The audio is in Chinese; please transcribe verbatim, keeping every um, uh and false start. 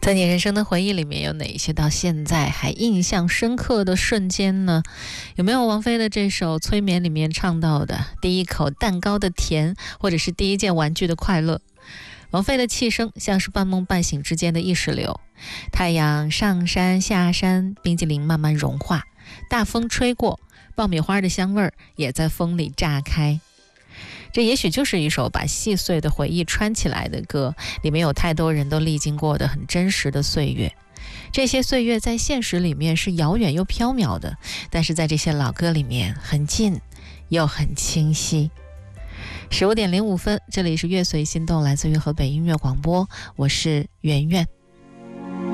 在你人生的回忆里面，有哪一些到现在还印象深刻的瞬间呢？有没有王菲的这首《催眠》里面唱到的第一口蛋糕的甜，或者是第一件玩具的快乐？王菲的气声像是半梦半醒之间的意识流，太阳上山下山，冰激凌慢慢融化，大风吹过，爆米花的香味儿也在风里炸开。这也许就是一首把细碎的回忆串起来的歌，里面有太多人都历经过的很真实的岁月。这些岁月在现实里面是遥远又缥缈的，但是在这些老歌里面很近又很清晰。十五点零五分，这里是乐随心动，来自于河北音乐广播，我是圆圆。